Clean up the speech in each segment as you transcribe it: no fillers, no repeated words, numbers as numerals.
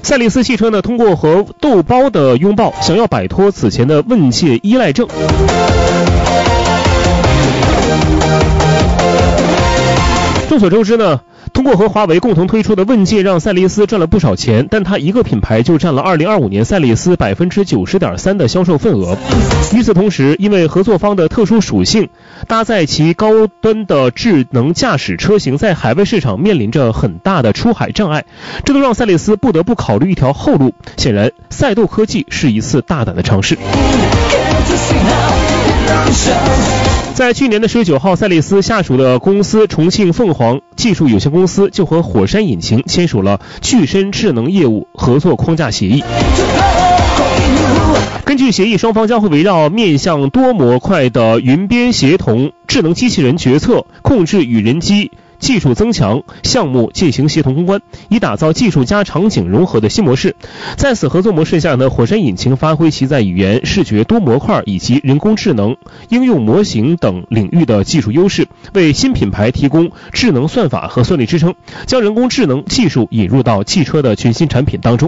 赛力斯汽车呢，通过和豆包的拥抱，想要摆脱此前的问界依赖症。众所周知呢，通过和华为共同推出的问界让赛力斯赚了不少钱，但它一个品牌就占了2025年赛力斯 90.3% 的销售份额。与此同时，因为合作方的特殊属性，搭载其高端的智能驾驶车型在海外市场面临着很大的出海障碍，这都让赛力斯不得不考虑一条后路。显然，赛斗科技是一次大胆的尝试。在去年的19号，赛力斯下属的公司重庆凤凰技术有限公司就和火山引擎签署了具身智能业务合作框架协议。根据协议，双方将会围绕面向多模块的云边协同、智能机器人决策、控制与人机技术增强项目进行协同攻关，以打造技术加场景融合的新模式。在此合作模式下呢，火山引擎发挥其在语言、视觉、多模块以及人工智能、应用模型等领域的技术优势，为新品牌提供智能算法和算力支撑，将人工智能技术引入到汽车的全新产品当中。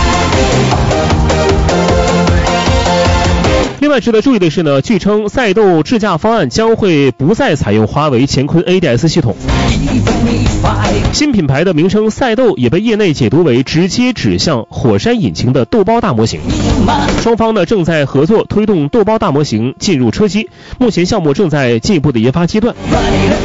另外值得注意的是呢，据称赛斗智驾方案将会不再采用华为乾坤 ADS 系统。新品牌的名称赛斗也被业内解读为直接指向火山引擎的豆包大模型。双方呢正在合作推动豆包大模型进入车机，目前项目正在进一步的研发阶段。